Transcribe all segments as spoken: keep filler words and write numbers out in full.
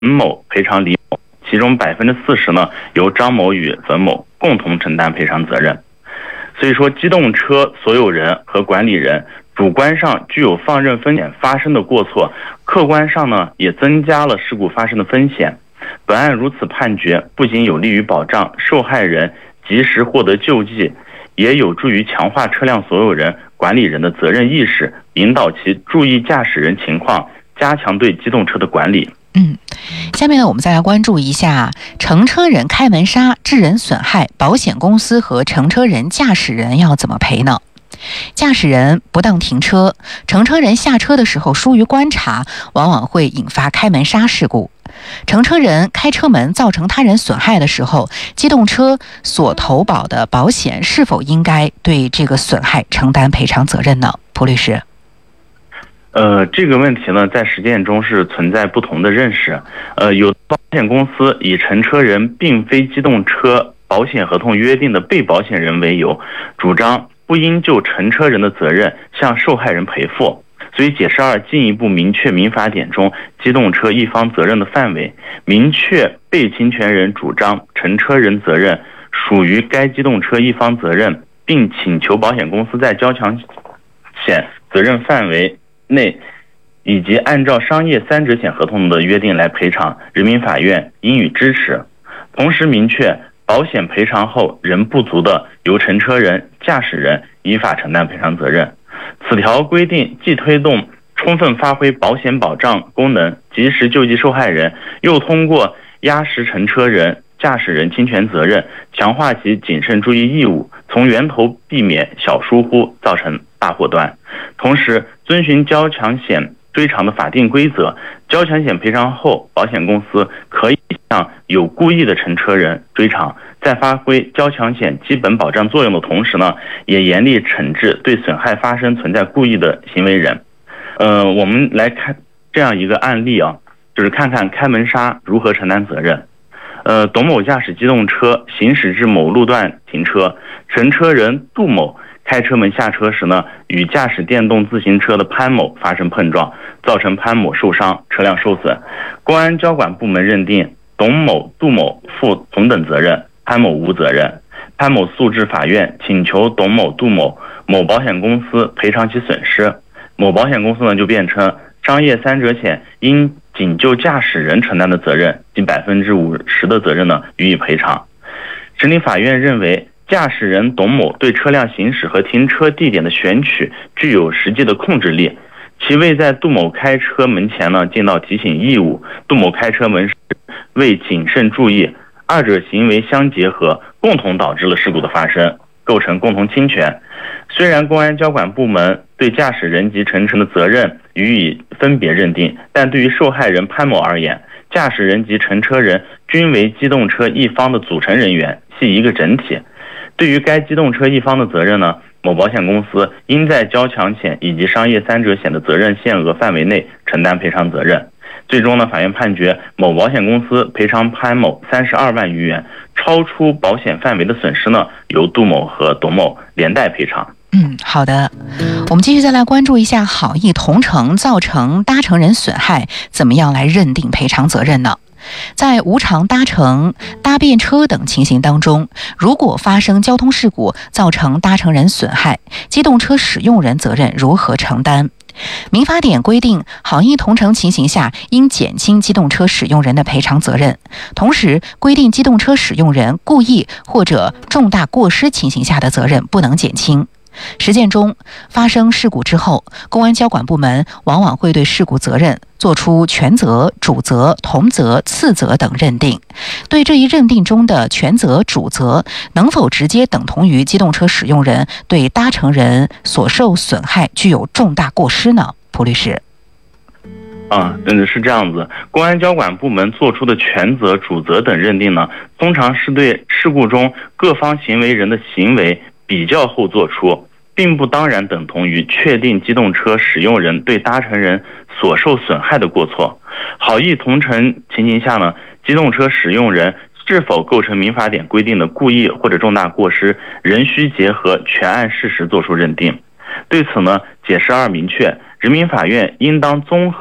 某赔偿李某，其中百分之四十呢由张某与文某共同承担赔偿责任。所以说，机动车所有人和管理人主观上具有放任风险发生的过错，客观上呢也增加了事故发生的风险。本案如此判决，不仅有利于保障受害人及时获得救济，也有助于强化车辆所有人、管理人的责任意识，引导其注意驾驶人情况，加强对机动车的管理。 嗯，下面呢，我们再来关注一下乘车人开门刹致人损害，保险公司和乘车人、驾驶人要怎么赔呢？驾驶人不当停车，乘车人下车的时候疏于观察，往往会引发开门刹事故。乘车人开车门造成他人损害的时候，机动车所投保的保险是否应该对这个损害承担赔偿责任呢？蒲律师。 呃，这个问题呢，在实践中是存在不同的认识。呃，有保险公司以乘车人并非机动车保险合同约定的被保险人为由，主张不应就乘车人的责任向受害人赔付。所以解释二进一步明确民法典中机动车一方责任的范围，明确被侵权人主张乘车人责任属于该机动车一方责任，并请求保险公司在交强险责任范围内以及按照商业三者险合同的约定来赔偿，人民法院应予支持。同时明确保险赔偿后人不足的，由乘车人、驾驶人依法承担赔偿责任。此条规定既推动充分发挥保险保障功能，及时救济受害人，又通过压实乘车人、驾驶人侵权责任，强化其谨慎注意义务，从源头避免小疏忽造成大祸端。同时遵循交强险追偿的法定规则，交强险赔偿后，保险公司可以向有故意的乘车人追偿，在发挥交强险基本保障作用的同时呢，也严厉惩治对损害发生存在故意的行为人。呃，我们来看这样一个案例啊，就是看看开门刹如何承担责任。呃，董某驾驶机动车行驶至某路段停车，乘车人杜某开车门下车时呢，与驾驶电动自行车的潘某发生碰撞，造成潘某受伤，车辆受损。公安交管部门认定董某、杜某负同等责任，潘某无责任。潘某诉至法院，请求董某、杜某某保险公司赔偿其损失。某保险公司呢就辩称，商业三者险应仅就驾驶人承担的责任及百分之五十的责任呢予以赔偿。审理法院认为，驾驶人董某对车辆行驶和停车地点的选取具有实际的控制力，其未在杜某开车门前呢尽到提醒义务，杜某开车门时未谨慎注意，二者行为相结合，共同导致了事故的发生，构成共同侵权。虽然公安交管部门对驾驶人及乘车的责任予以分别认定，但对于受害人潘某而言，驾驶人及乘车人均为机动车一方的组成人员，系一个整体。对于该机动车一方的责任呢，某保险公司应在交强险以及商业三者险的责任限额范围内承担赔偿责任。最终呢，法院判决某保险公司赔偿潘某三十二万余元，超出保险范围的损失呢，由杜某和董某连带赔偿。 嗯，好的，我们继续再来关注一下好意同乘造成搭乘人损害，怎么样来认定赔偿责任呢？在无偿搭乘、搭便车等情形当中，如果发生交通事故造成搭乘人损害，机动车使用人责任如何承担？民法典规定，好意同乘情形下应减轻机动车使用人的赔偿责任，同时规定机动车使用人故意或者重大过失情形下的责任不能减轻。实践中，发生事故之后，公安交管部门往往会对事故责任作出全责、主责、同责、次责等认定。对这一认定中的全责、主责能否直接等同于机动车使用人对搭乘人所受损害具有重大过失呢？蒲律师。 啊，嗯，是这样子。公安交管部门作出的全责、主责等认定呢，通常是对事故中各方行为人的行为比较后作出，并不当然等同于确定机动车使用人对搭乘人所受损害的过错。好意同乘情形下呢，机动车使用人是否构成民法典规定的故意或者重大过失，仍需结合全案事实作出认定。对此呢，解释二明确，人民法院应当综合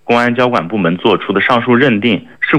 公安交管部门作出的上述认定